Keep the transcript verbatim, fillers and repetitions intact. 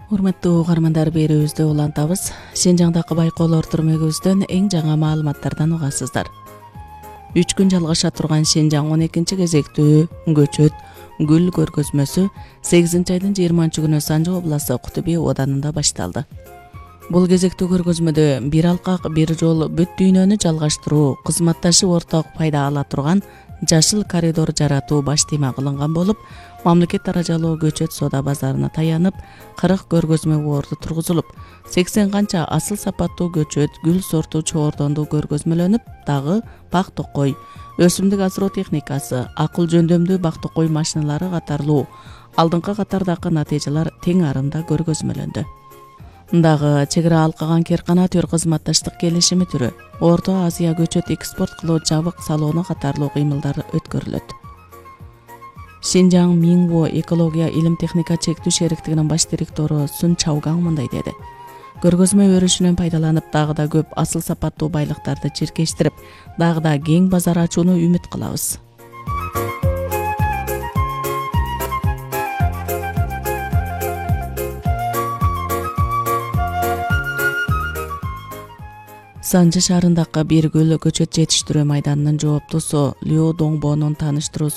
Урматтуу угармандар, берүүбүздү улантабыз. Синжаңдагы байкоолор түрмөгүбүздөн эң жаңы маалыматтардан угасыздар. үч күн жалгаша турган Синжаң он экинчи кезектүү көчөт гүл көргөзмөсү сегизинчи айдын жыйырманчы күнү Санжы областы Кутуби оданында башталды. Бул кезектүү көргөзмөдө бир алкак бир жол бүт дүйнөнү жалгаштыруу, кызматташып орток пайда ала турган жашыл коридор жаратуу баш тема кылынган болуп, мамлекет даражалуу көчөт соода базарына таянып, кырк көргөзмө борду тургузулуп, сексен канча асыл сапаттуу көчөт гүл сорту чоордондуу көргөзмөлөнүп, дагы бак токой, өсүмдүк асыроо техникасы, акыл жөндөмдүү бак токой машиналары катарлуу алдыңкы катардагы натыйжалар тең арында көргөзмөлөндү. Дагы чек ара алкаган Керкана төр кызматташтык келишими түрү, Орто Азия көчөт экспорт кылуу жабык салону катарлуу кыймылдар өткөрүлөт. Синжаң Минво экология илим техника чектүү шериктигинин баш директору Сун Чаугаң мындай деди. Көргөзмө өрүшүнөн пайдаланып, дагы да көп асыл сапаттуу байлыктарды чиркештирип, дагы да кең базар ачууну үмүт кылабыз. Санжы шаарындагы бир гүл көчөт жетиштирүү майданынын жооптусу Лю Доңбонун тааныштыруусу